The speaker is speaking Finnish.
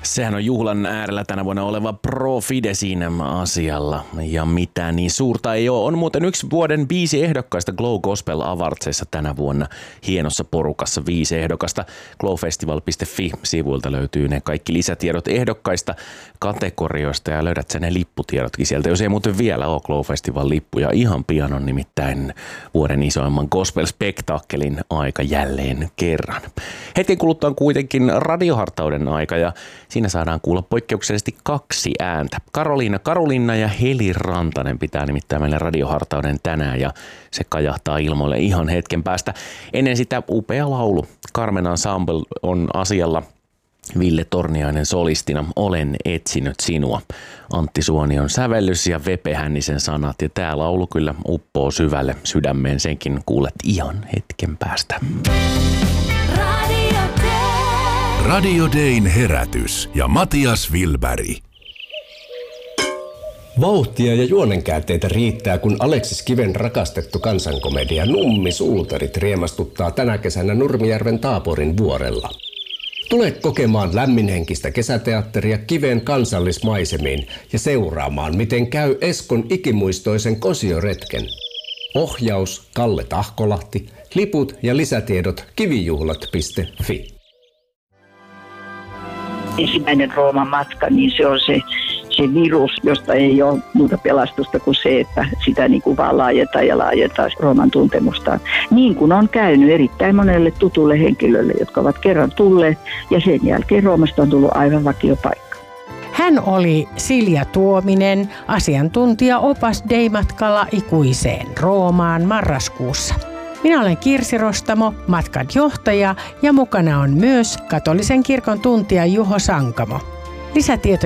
Sehän on juhlan äärellä tänä vuonna oleva Pro Fidesin asialla. Ja mitään niin suurta ei ole. On muuten yksi vuoden 5 ehdokkaista Glow Gospel Awardsissa tänä vuonna. Hienossa porukassa 5 ehdokasta. glowfestival.fi-sivuilta löytyy ne kaikki lisätiedot ehdokkaista kategorioista ja löydät sen ne lipputiedotkin sieltä. Jos ei muuten vielä ole Glow Festival -lippuja, ihan pian on nimittäin vuoden isoimman gospel-spektaakkelin aika jälleen kerran. Hetken kuluttua on kuitenkin radiohartauden aika ja siinä saadaan kuulla poikkeuksellisesti 2 ääntä. Karoliina ja Heli Rantanen pitää nimittäin meille radiohartauden tänään ja se kajahtaa ilmoille ihan hetken päästä. Ennen sitä upea laulu. Carmen Ensemble on asialla. Ville Torniainen solistina, Olen etsinyt sinua. Antti Suonion sävellys ja Vepe Hännisen sanat. Ja tää laulu kyllä uppoo syvälle sydämeen, senkin kuulet ihan hetken päästä. Radio Dayn herätys ja Matias Wilberg. Vauhtia ja juonenkäänteitä riittää, kun Aleksis Kiven rakastettu kansankomedia Nummi Suutarit riemastuttaa tänä kesänä Nurmijärven Taaporin vuorella. Tule kokemaan lämminhenkistä kesäteatteria Kiven kansallismaisemiin ja seuraamaan, miten käy Eskon ikimuistoisen kosioretken. Ohjaus Kalle Tahkolahti, liput ja lisätiedot kivijuhlat.fi. Ensimmäinen Rooman matka, niin se on se virus, josta ei ole muuta pelastusta kuin se, että sitä niin kuin vaan laajentaa Rooman tuntemustaan. Niin kuin on käynyt erittäin monelle tutulle henkilölle, jotka ovat kerran tulleet ja sen jälkeen Roomasta on tullut aivan vakiopaikka. Hän oli Silja Tuominen, asiantuntija Opas Day-matkalla ikuiseen Roomaan marraskuussa. Minä olen Kirsi Rostamo, matkan johtaja ja mukana on myös katolisen kirkon tuntija Juho Sankamo. Lisätietoja